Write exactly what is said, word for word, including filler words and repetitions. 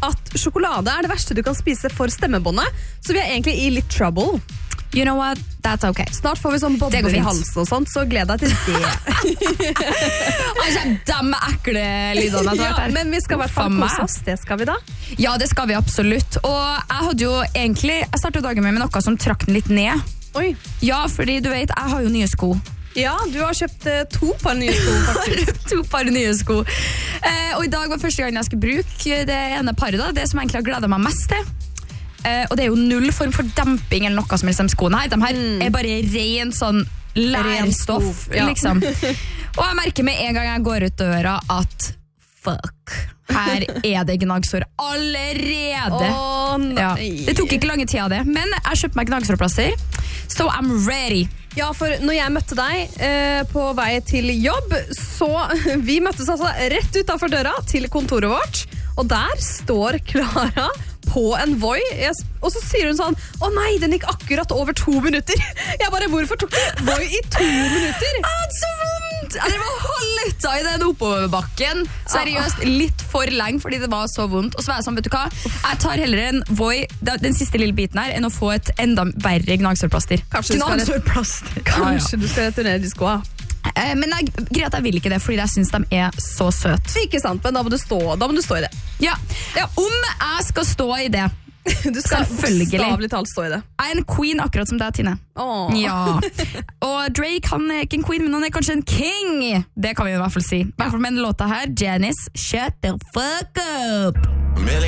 at sjokolade er det verste du kan spise for stemmebåndet, så vi er egentlig i litt trouble. You know what? That's okay. Snart får vi sånn bobler i halsen og sånt, så gled deg til det. Altså, de ekle lydene ja, men vi skal i hvert fall kose oss, det skal vi da. Ja, det skal vi absolutt. Og jeg hadde jo egentlig, jeg startet dagen med noe som trakk den litt ned. Oi. Ja, fordi du vet, jeg har jo nye sko. Ja, du har kjøpt uh, to par nye sko, faktisk. to par nye sko. Eh, og i dag var første gang jeg skulle bruke det ene paret, da, det som jeg egentlig har gledet meg mest til. Eh, og det er jo null form for demping eller noe som helst de skoene her. De her mm. er bare rent sånn lærstoff, ja. liksom. Og jeg merker med en gang jeg går ut døra at fuck, her er det gnagsår allerede. Åh, nei. Ja. Det tok ikke lange tid av det, men jeg kjøpte meg gnagsårplaster, so I'm ready. Ja, for når jeg møtte deg eh, på vei til jobb, så vi møttes altså rett utenfor døra til kontoret vårt, og der står Clara på en Voi, jeg, og så sier hun sånn, å nei, den gikk akkurat over to minutter. Jeg bare, hvorfor tok du Voi i to minutter? Ah, så vondt! Jeg var holdt i den oppoverbakken, seriøst, litt for lenge, fordi det var så vondt. Og så var jeg sånn, vet du hva, jeg tar heller en Voi, den siste lille biten her, enn å få et enda verre gnagsårplaster. Kanskje, gnagsårplaster. Kanskje du skal returnere de skoene. Eh, men jeg, greit, jeg vil ikke det, fordi jeg synes de er så søt. Ikke sant, men da må du stå, da må du stå i det. Ja, ja. Om jeg skal stå i det. Du skal bokstavelig talt stå i det. Jeg er en queen akkurat som deg, Tine. Åh. Ja. Og Drake, han er ikke en queen, men han er kanskje en king. Det kan vi i hvert fall si. I hvert fall med den låta her, Janice, shut the fuck up.